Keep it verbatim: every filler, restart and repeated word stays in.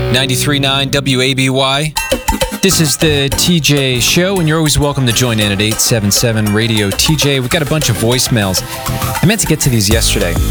ninety-three point nine W A B Y. This is the T J Show, and you're always welcome to join in at eight seven seven radio T J. We've got a bunch of voicemails. I meant to get to these yesterday.